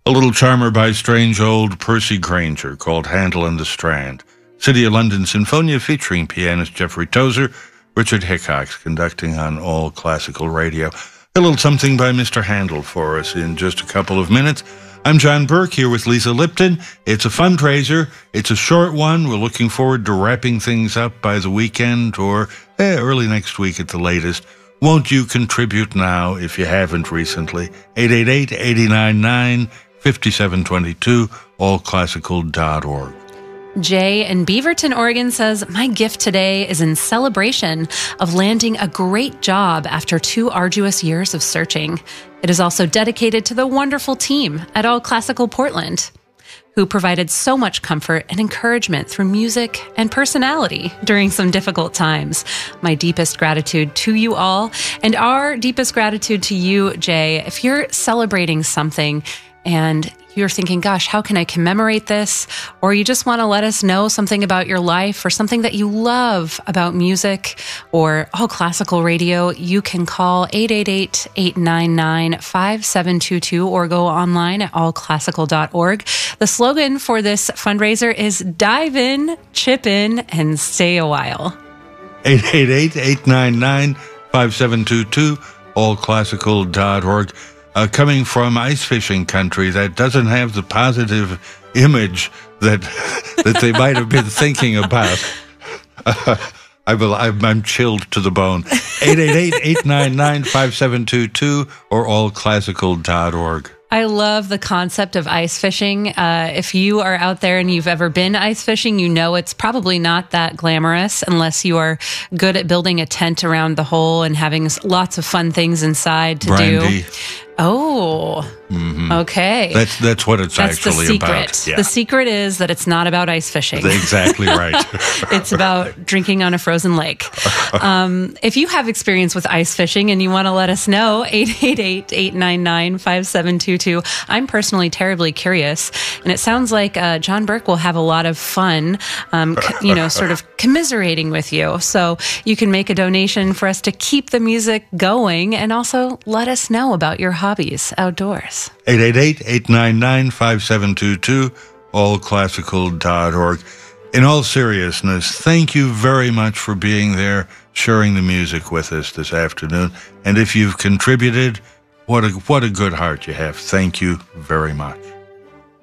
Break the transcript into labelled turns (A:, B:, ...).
A: A little charmer by strange old Percy Grainger called Handel and the Strand. City of London Sinfonia featuring pianist Jeffrey Tozer, Richard Hickox conducting on All Classical Radio. A little something by Mr. Handel for us in just a couple of minutes. I'm John Burke here with Lisa Lipton. It's a fundraiser. It's a short one. We're looking forward to wrapping things up by the weekend or early next week at the latest. Won't you contribute now if you haven't recently? 888-899-5722, allclassical.org.
B: Jay in Beaverton, Oregon says, my gift today is in celebration of landing a great job after 2 arduous years of searching. It is also dedicated to the wonderful team at All Classical Portland, who provided so much comfort and encouragement through music and personality during some difficult times. My deepest gratitude to you all, and our deepest gratitude to you, Jay. If you're celebrating something and you're thinking, gosh, how can I commemorate this? Or you just want to let us know something about your life or something that you love about music or All Classical Radio, you can call 888-899-5722 or go online at allclassical.org. The slogan for this fundraiser is dive in, chip in, and stay a while.
A: 888-899-5722, allclassical.org. Coming from ice fishing country that doesn't have the positive image that they might have been thinking about. I'm chilled to the bone. 888-899-5722 or allclassical.org.
B: I love the concept of ice fishing. If you are out there and you've ever been ice fishing, you know it's probably not that glamorous unless you are good at building a tent around the hole and having lots of fun things inside to do. Oh, okay.
A: That's what it's actually about.
B: Yeah. The secret is that it's not about ice fishing.
A: Exactly right.
B: It's about drinking on a frozen lake. If you have experience with ice fishing and you want to let us know, 888-899-5722. I'm personally terribly curious, and it sounds like John Burke will have a lot of fun, sort of commiserating with you. So you can make a donation for us to keep the music going and also let us know about your hobbies outdoors.
A: 888-899-5722, allclassical.org. In all seriousness, thank you very much for being there, sharing the music with us this afternoon. And if you've contributed, what a good heart you have. Thank you very much.